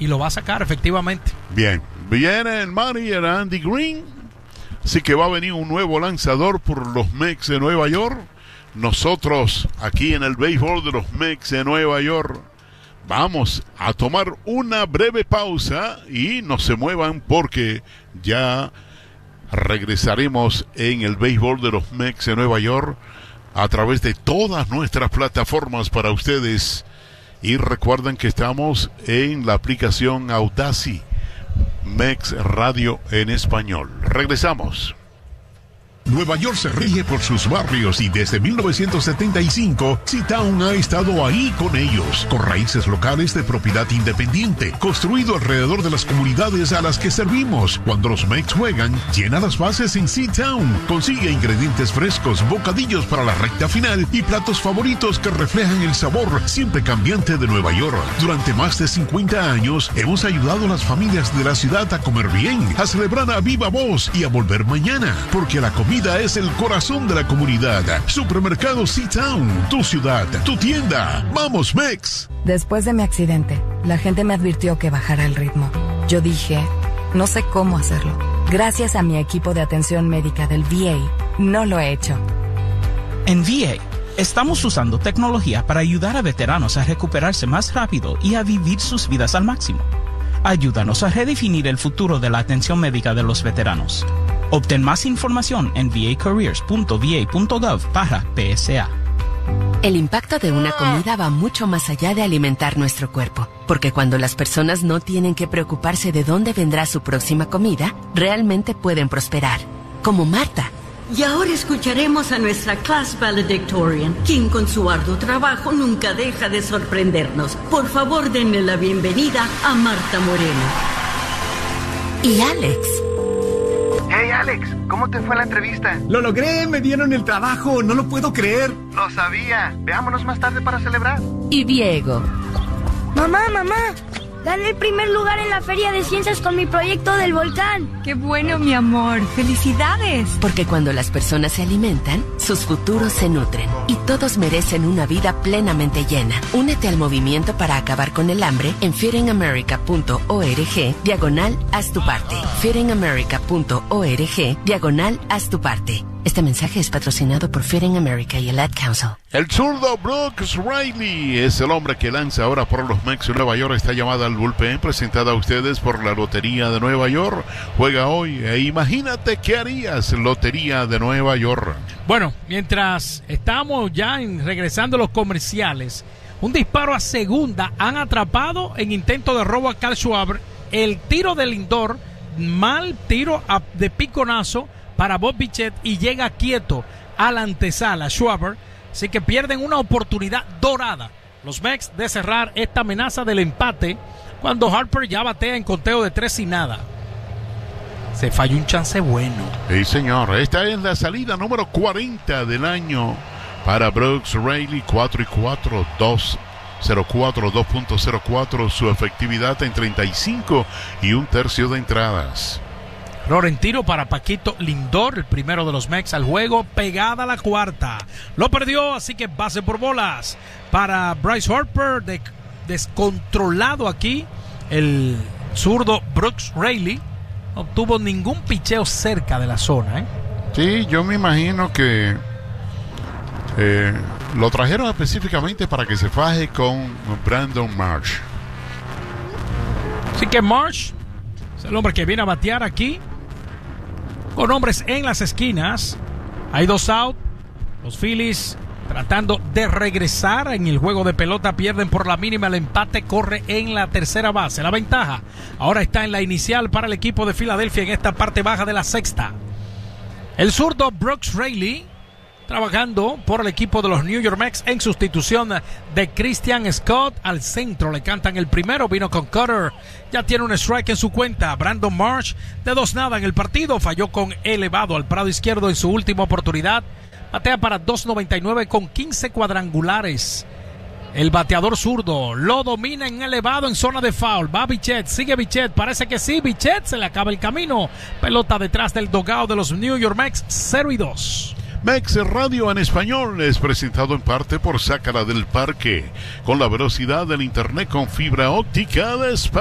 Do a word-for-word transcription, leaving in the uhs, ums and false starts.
y lo va a sacar efectivamente. Bien, viene el manager Andy Green, así que va a venir un nuevo lanzador por los Mets de Nueva York. Nosotros aquí en el béisbol de los Mets de Nueva York vamos a tomar una breve pausa y no se muevan porque ya regresaremos en el béisbol de los Mets de Nueva York a través de todas nuestras plataformas para ustedes. Y recuerden que estamos en la aplicación Audacy, Mets Radio en español. Regresamos. Nueva York se rige por sus barrios y desde mil novecientos setenta y cinco, C-Town ha estado ahí con ellos, con raíces locales de propiedad independiente, construido alrededor de las comunidades a las que servimos. Cuando los Mets juegan, llena las bases en C-Town. Consigue ingredientes frescos, bocadillos para la recta final y platos favoritos que reflejan el sabor siempre cambiante de Nueva York. Durante más de cincuenta años, hemos ayudado a las familias de la ciudad a comer bien, a celebrar a viva voz y a volver mañana, porque la comida es el corazón de la comunidad. Supermercado C-Town, tu ciudad, tu tienda. ¡Vamos, Mex! Después de mi accidente, la gente me advirtió que bajara el ritmo. Yo dije, no sé cómo hacerlo. Gracias a mi equipo de atención médica del V A, no lo he hecho. En V A, estamos usando tecnología para ayudar a veteranos a recuperarse más rápido y a vivir sus vidas al máximo. Ayúdanos a redefinir el futuro de la atención médica de los veteranos. Obtén más información en v a careers punto v a punto gov barra P S A. El impacto de una comida va mucho más allá de alimentar nuestro cuerpo, porque cuando las personas no tienen que preocuparse de dónde vendrá su próxima comida, realmente pueden prosperar, como Marta. Y ahora escucharemos a nuestra class valedictorian, quien con su arduo trabajo nunca deja de sorprendernos. Por favor, denle la bienvenida a Marta Moreno. Y Alex. Hey Alex, ¿cómo te fue la entrevista? Lo logré, me dieron el trabajo, no lo puedo creer. Lo sabía, veámonos más tarde para celebrar. Y Diego. Mamá, mamá, gané el primer lugar en la Feria de Ciencias con mi proyecto del volcán. ¡Qué bueno, mi amor! ¡Felicidades! Porque cuando las personas se alimentan, sus futuros se nutren. Y todos merecen una vida plenamente llena. Únete al movimiento para acabar con el hambre en feeding america punto org, diagonal, haz tu parte. feeding america punto org, diagonal, haz tu parte. Este mensaje es patrocinado por Feeding America y el Ad Council. El zurdo Brooks Riley es el hombre que lanza ahora por los Mets de Nueva York. Esta llamada al bullpen presentada a ustedes por la Lotería de Nueva York. Juega hoy e imagínate qué harías, Lotería de Nueva York. Bueno, mientras estamos ya en, regresando a los comerciales, un disparo a segunda, han atrapado en intento de robo a Kyle Schwarber. El tiro de Lindor, mal tiro a, de piconazo para Bob Bichette y llega quieto a la antesala Schwarber, así que pierden una oportunidad dorada los Mets de cerrar esta amenaza del empate cuando Harper ya batea en conteo de tres y nada. Se falló un chance bueno. Sí, señor, esta es la salida número cuarenta del año para Brooks Riley. Cuatro y cuatro, dos cero cuatro, dos punto cero cuatro, su efectividad en treinta y cinco y un tercio de entradas. Florentino para Paquito Lindor, el primero de los Mets al juego, pegada a la cuarta. Lo perdió, así que base por bolas para Bryce Harper, de, descontrolado aquí. El zurdo Brooks Riley no tuvo ningún picheo cerca de la zona, ¿eh? Sí, yo me imagino que eh, lo trajeron específicamente para que se faje con Brandon Marsh. Así que Marsh es el hombre que viene a batear aquí, con hombres en las esquinas. Hay dos out. Los Phillies tratando de regresar en el juego de pelota, pierden por la mínima. El empate corre en la tercera base. La ventaja ahora está en la inicial para el equipo de Filadelfia en esta parte baja de la sexta. El zurdo Brooks Riley trabajando por el equipo de los New York Mets en sustitución de Christian Scott. Al centro le cantan el primero, vino con Cutter, ya tiene un strike en su cuenta. Brandon Marsh de dos nada en el partido, falló con elevado al prado izquierdo en su última oportunidad, batea para dos noventa y nueve con quince cuadrangulares. El bateador zurdo lo domina en elevado en zona de foul. Va Bichette, sigue Bichette, parece que sí, Bichette se le acaba el camino. Pelota detrás del dugout de los New York Mets, cero y dos. Mets Radio en español es presentado en parte por Sácala del Parque, con la velocidad del internet con fibra óptica de España.